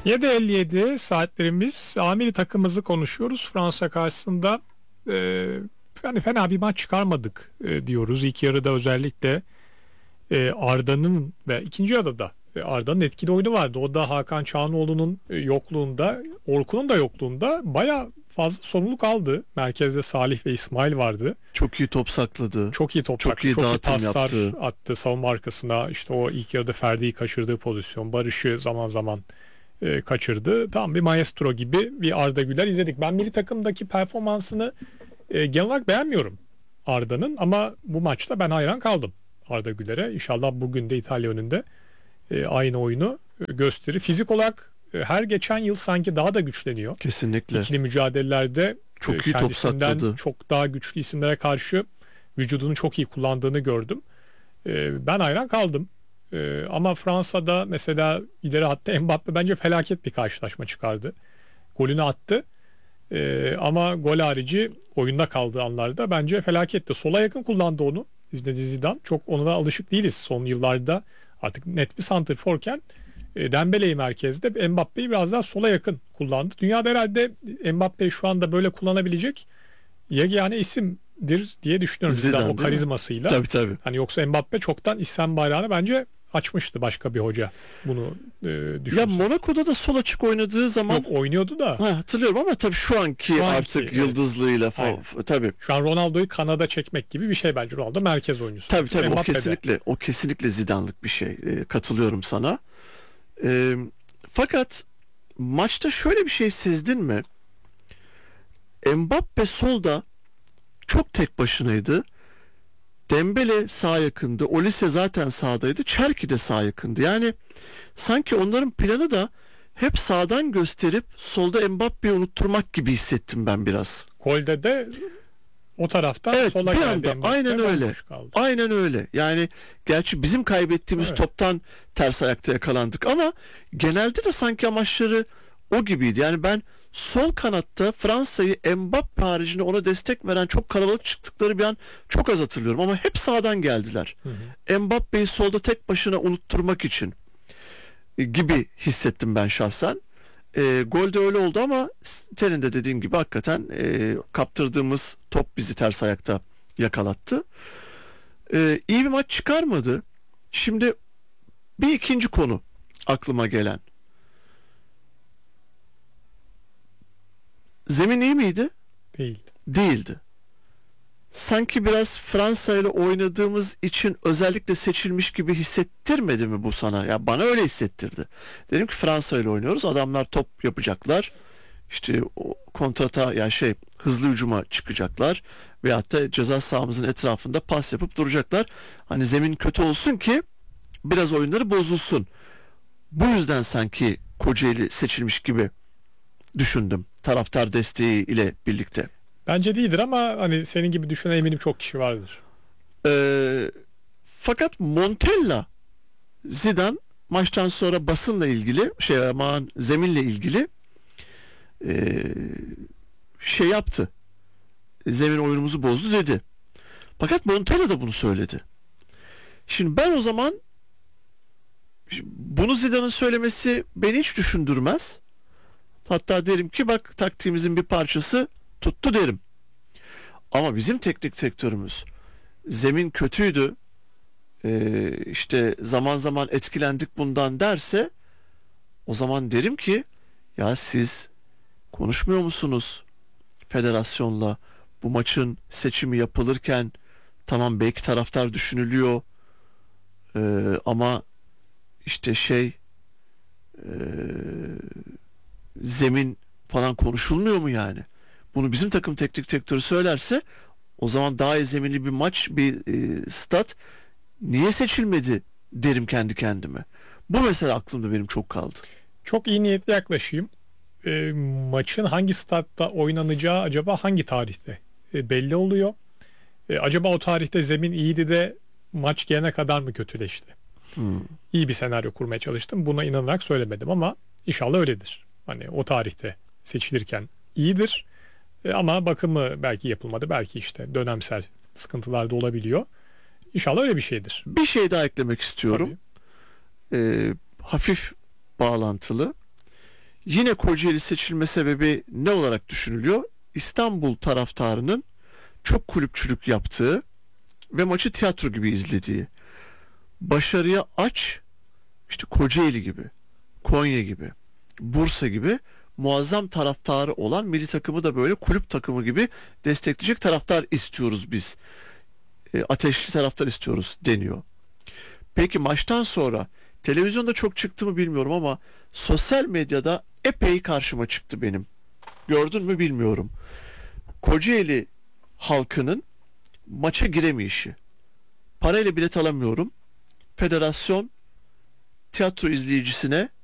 7.57 saatlerimiz. Amiri takımımızı konuşuyoruz. Fransa karşısında e, yani fena bir maç çıkarmadık diyoruz. İlk yarıda özellikle Arda'nın ve ikinci yarıda da Arda'nın etkili oyunu vardı. O da Hakan Çalhanoğlu'nun yokluğunda, Orkun'un da yokluğunda baya fazla sorumluluk aldı. Merkezde Salih ve İsmail vardı. Çok iyi top sakladı. Çok iyi top Çok iyi sakladı. dağıtım paslar yaptı. attı savunma arkasına. İşte o ilk yarıda Ferdi'yi kaçırdığı pozisyon. Barış'ı zaman zaman kaçırdı. Tam bir maestro gibi bir Arda Güler izledik. Ben milli takımdaki performansını genel olarak beğenmiyorum Arda'nın, ama bu maçta ben hayran kaldım Arda Güler'e. İnşallah bugün de İtalya önünde aynı oyunu gösterir. Fizik olarak her geçen yıl sanki daha da güçleniyor. Kesinlikle. İkili mücadelelerde Çok iyi top kendisinden sakladı. çok daha güçlü isimlere karşı vücudunu çok iyi kullandığını gördüm. Ben hayran kaldım. Ama Fransa'da mesela ileri hatta Mbappe bence felaket bir karşılaşma çıkardı. Golünü attı. Ama gol harici oyunda kaldığı anlarda bence felaketti. Sola yakın kullandı onu. Zinedine Zidane. Çok ona alışık değiliz son yıllarda. Artık net bir santrforken Dembele'yi merkezde, Mbappe'yi biraz daha sola yakın kullandı. Dünyada herhalde Mbappe'yi şu anda böyle kullanabilecek yegane isimdir diye düşünüyorum. Zidane, O karizmasıyla. Tabii tabii. Hani yoksa Mbappe çoktan İslam bayrağını bence açmıştı, başka bir hoca bunu düşünsün. Ya Monaco'da da sol açık oynadığı zaman Yok, oynuyordu da. hatırlıyorum ama tabii şu anki artık evet, yıldızlığıyla tabii. Şu an Ronaldo'yu kanada çekmek gibi bir şey bence. Ronaldo merkez oyuncusu. Tabii o Mbappe'de. kesinlikle Zidane'lık bir şey. Katılıyorum sana. Fakat maçta şöyle bir şey sezdin mi? Mbappe solda çok tek başınaydı. Dembele sağ yakındı. Olise zaten sağdaydı. Cherki de sağ yakındı. Yani sanki onların planı da hep sağdan gösterip solda Mbappe'yi unutturmak gibi hissettim ben biraz. Golde de o taraftan Evet, sola bir geldi anda Mbappe, aynen öyle. bomboş kaldı. Aynen öyle. Yani gerçi bizim kaybettiğimiz Evet. toptan ters ayakta yakalandık ama genelde de sanki amaçları o gibiydi. Yani ben sol kanatta Fransa'yı Mbappe haricinde ona destek veren çok kalabalık çıktıkları bir an çok az hatırlıyorum ama hep sağdan geldiler. Mbappe'yi solda tek başına unutturmak için gibi hissettim ben şahsen. Gol de öyle oldu ama senin de dediğin gibi hakikaten kaptırdığımız top bizi ters ayakta yakalattı. İyi bir maç çıkarmadı. Şimdi bir ikinci konu aklıma gelen. Zemin iyi miydi? Değil. Değildi. Sanki biraz Fransa ile oynadığımız için özellikle seçilmiş gibi hissettirmedi mi bu sana? Ya bana öyle hissettirdi. Dedim ki Fransa ile oynuyoruz. Adamlar top yapacaklar. İşte o kontrata hızlı hücuma çıkacaklar veyahut da ceza sahamızın etrafında pas yapıp duracaklar. Hani zemin kötü olsun ki biraz oyunları bozulsun. Bu yüzden sanki Kocaeli seçilmiş gibi düşündüm. Taraftar desteği ile birlikte. Bence değildir ama hani senin gibi düşünen eminim çok kişi vardır. Fakat Montella Zidane maçtan sonra basınla ilgili zeminle ilgili yaptı. Zemin oyunumuzu bozdu dedi. Fakat Montella da bunu söyledi. Şimdi ben o zaman bunu Zidane'ın söylemesi beni hiç düşündürmez. Hatta derim ki bak taktiğimizin bir parçası tuttu derim. Ama bizim teknik direktörümüz zemin kötüydü. İşte zaman zaman etkilendik bundan derse o zaman derim ki ya siz konuşmuyor musunuz federasyonla bu maçın seçimi yapılırken? Tamam, belki taraftar düşünülüyor ama işte zemin falan konuşulmuyor mu yani? Bunu bizim takım teknik direktörü söylerse o zaman daha iyi zeminli bir maç, bir stat niye seçilmedi derim kendi kendime. Bu mesela aklımda benim çok kaldı. Çok iyi niyetli yaklaşayım. Maçın hangi statta oynanacağı acaba hangi tarihte belli oluyor. Acaba o tarihte zemin iyiydi de maç gelene kadar mı kötüleşti? İyi bir senaryo kurmaya çalıştım. Buna inanarak söylemedim ama inşallah öyledir. Hani o tarihte seçilirken iyidir. Ama bakımı belki yapılmadı. Belki işte dönemsel sıkıntılar da olabiliyor. İnşallah öyle bir şeydir. Bir şey daha eklemek istiyorum. Hafif bağlantılı. Yine Kocaeli seçilme sebebi ne olarak düşünülüyor? İstanbul taraftarının çok kulüpçülük yaptığı ve maçı tiyatro gibi izlediği. Başarıya aç, işte Kocaeli gibi, Konya gibi, Bursa gibi muazzam taraftarı olan milli takımı da böyle kulüp takımı gibi destekleyecek taraftar istiyoruz biz. Ateşli taraftar istiyoruz deniyor. Peki maçtan sonra televizyonda çok çıktı mı bilmiyorum ama sosyal medyada epey karşıma çıktı benim. Gördün mü bilmiyorum. Kocaeli halkının maça giremeyişi. Parayla bilet alamıyorum. Federasyon tiyatro izleyicisine